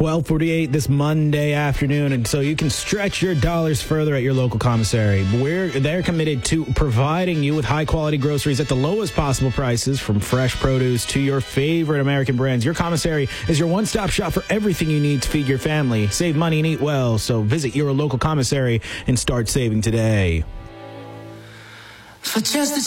12:48 this Monday afternoon, and so you can stretch your dollars further at your local commissary. They're committed to providing you with high-quality groceries at the lowest possible prices, from fresh produce to your favorite American brands. Your commissary is your one-stop shop for everything you need to feed your family, save money, and eat well. So visit your local commissary and start saving today. For just